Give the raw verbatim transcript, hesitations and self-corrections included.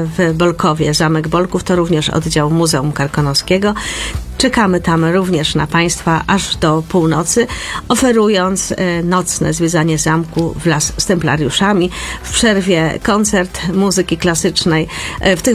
w Bolkowie. Zamek Bolków to również oddział Muzeum Karkonoskiego. Czekamy tam również na Państwa aż do północy, oferując nocne zwiedzanie zamku wraz z templariuszami. W przerwie koncert muzyki klasycznej. W tych